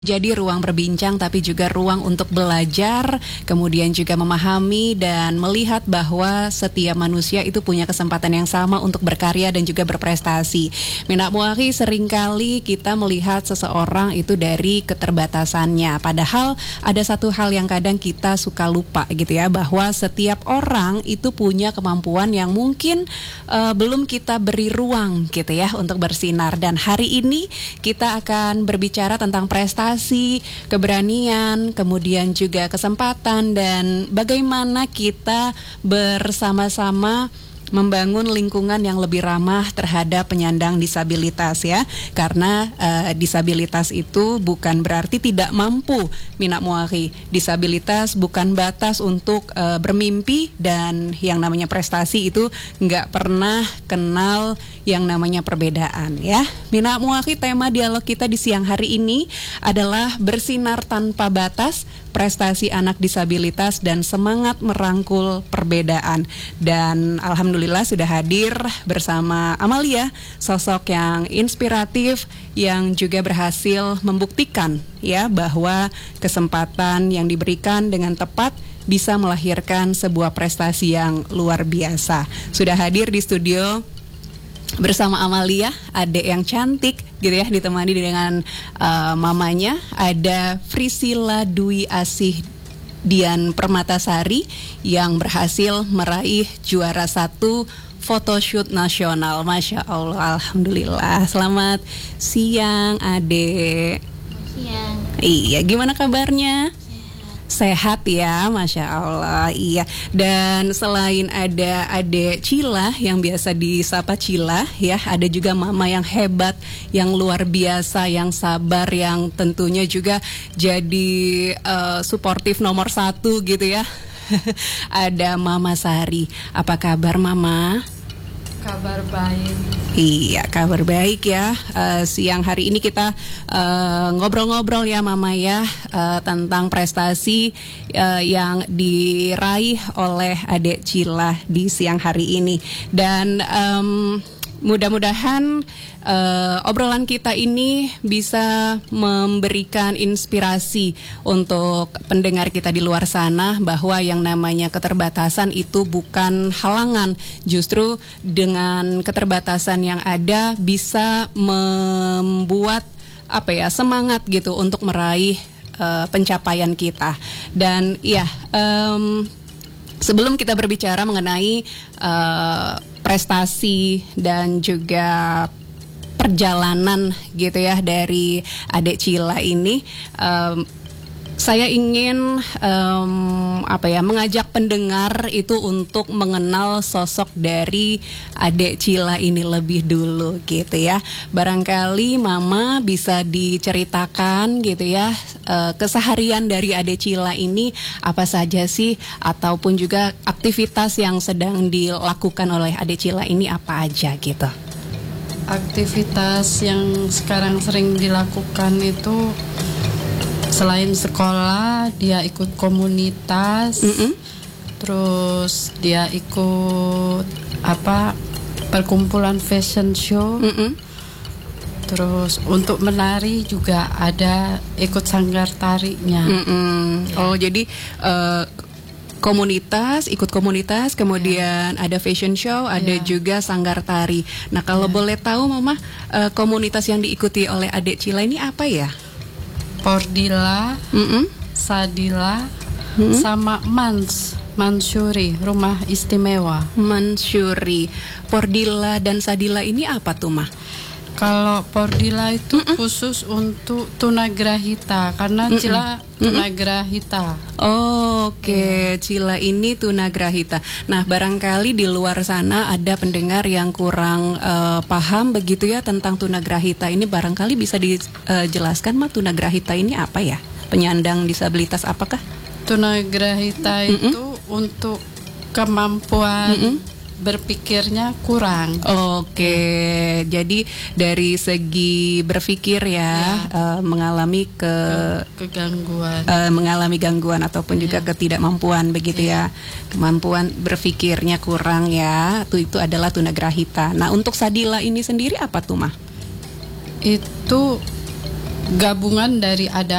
Jadi ruang berbincang tapi juga ruang untuk belajar, kemudian juga memahami dan melihat bahwa setiap manusia itu punya kesempatan yang sama untuk berkarya dan juga berprestasi. Mina Muahi, seringkali kita melihat seseorang itu dari keterbatasannya. Padahal ada satu hal yang kadang kita suka lupa gitu ya, bahwa setiap orang itu punya kemampuan yang mungkin belum kita beri ruang gitu ya untuk bersinar. Dan hari ini kita akan berbicara tentang prestasi, keberanian, kemudian juga kesempatan dan bagaimana kita bersama-sama membangun lingkungan yang lebih ramah terhadap penyandang disabilitas ya. Karena disabilitas itu bukan berarti tidak mampu, Mina Muahi. Disabilitas bukan batas untuk bermimpi, dan yang namanya prestasi itu nggak pernah kenal yang namanya perbedaan ya. Mina Muahi, tema dialog kita di siang hari ini adalah bersinar tanpa batas, prestasi anak disabilitas dan semangat merangkul perbedaan. Dan alhamdulillah sudah hadir bersama Amalia, sosok yang inspiratif yang juga berhasil membuktikan ya bahwa kesempatan yang diberikan dengan tepat bisa melahirkan sebuah prestasi yang luar biasa. Sudah hadir di studio bersama Amalia, adik yang cantik gitu ya, ditemani dengan mamanya, ada Priscilla Dwi Asih Dian Permatasari yang berhasil meraih juara 1 photoshoot nasional. Masya Allah, alhamdulillah. Selamat siang adek. Siang. Iya, gimana kabarnya? Sehat ya, Masya Allah. Iya. Dan selain ada adek Cila yang biasa disapa Cila ya, ada juga mama yang hebat, yang luar biasa, yang sabar, yang tentunya juga jadi suportif nomor 1 gitu ya. Ada Mama Sari. Apa kabar Mama? Kabar baik. Iya, kabar baik ya. Siang hari ini kita ngobrol-ngobrol ya Mama ya, tentang prestasi yang diraih oleh adek Cila di siang hari ini. Dan mudah-mudahan obrolan kita ini bisa memberikan inspirasi untuk pendengar kita di luar sana, bahwa yang namanya keterbatasan itu bukan halangan. Justru dengan keterbatasan yang ada bisa membuat semangat gitu untuk meraih pencapaian kita. Dan ya, sebelum kita berbicara mengenai prestasi dan juga perjalanan gitu ya dari adek Cila ini, saya ingin mengajak pendengar itu untuk mengenal sosok dari adek Cila ini lebih dulu gitu ya. Barangkali Mama bisa diceritakan gitu ya, keseharian dari adek Cila ini apa saja sih, ataupun juga aktivitas yang sedang dilakukan oleh adek Cila ini apa aja gitu. Aktivitas yang sekarang sering dilakukan itu, selain sekolah, dia ikut komunitas, terus dia ikut perkumpulan fashion show, terus untuk menari juga ada ikut sanggar tarinya. Oh, jadi ikut komunitas, kemudian ada fashion show, ada juga sanggar tari. Nah, kalau boleh tahu Mama, komunitas yang diikuti oleh adek Cila ini apa ya? Pordila, Sadila, sama Mansuri, rumah istimewa. Mansuri, Pordila dan Sadila ini apa tuh Mah? Kalau Pordila itu khusus untuk tunagrahita, karena Cila tunagrahita. Oke, Cila ini tunagrahita. Nah, barangkali di luar sana ada pendengar yang kurang paham begitu ya tentang tunagrahita ini. Barangkali bisa dijelaskan Mah, tunagrahita ini apa ya? Penyandang disabilitas apakah? Tunagrahita itu untuk kemampuan berpikirnya kurang. Oke, jadi dari segi berpikir ya, mengalami kegangguan, mengalami gangguan ataupun juga ketidakmampuan begitu ya. Kemampuan berpikirnya kurang ya. Itu adalah tunagrahita. Nah, untuk Sadila ini sendiri apa tuh Mah? Itu gabungan dari ada